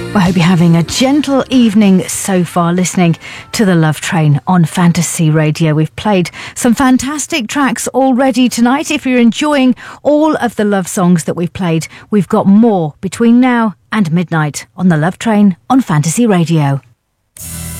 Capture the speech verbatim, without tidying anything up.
I hope you're having a gentle evening so far listening to The Love Train on Fantasy Radio. We've played some fantastic tracks already tonight. If you're enjoying all of the love songs that we've played, we've got more between now and midnight on The Love Train on Fantasy Radio.